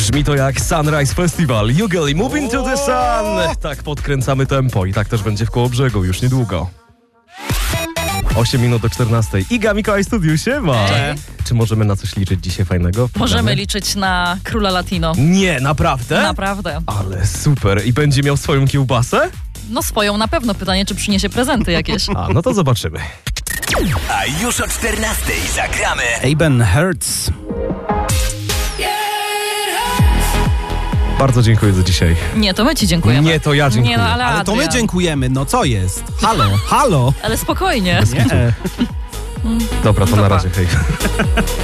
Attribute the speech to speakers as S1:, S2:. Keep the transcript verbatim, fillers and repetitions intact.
S1: Brzmi to jak Sunrise Festival. You girl, moving to the sun. Tak podkręcamy tempo i tak też będzie w Kołobrzegu już niedługo. osiem minut do czternastej. Iga, Mikołaj Studiu, siema.
S2: Cześć.
S1: Czy możemy na coś liczyć dzisiaj fajnego?
S2: Możemy liczyć na Króla Latino.
S1: Nie, naprawdę?
S2: Naprawdę.
S1: Ale super. I będzie miał swoją kiełbasę?
S2: No swoją na pewno. Pytanie, czy przyniesie prezenty jakieś.
S1: A, no to zobaczymy.
S3: A już o czternastej zagramy
S4: Eben Hertz.
S1: Bardzo dziękuję za dzisiaj.
S2: Nie, to my ci dziękujemy.
S1: Nie, to ja dziękuję.
S2: Nie, no, ale,
S4: Ale to my
S2: Adrian.
S4: dziękujemy, no co jest? Halo, halo.
S2: Ale spokojnie.
S4: Nie.
S1: Dobra, to na
S2: Dobra.
S1: razie, hej.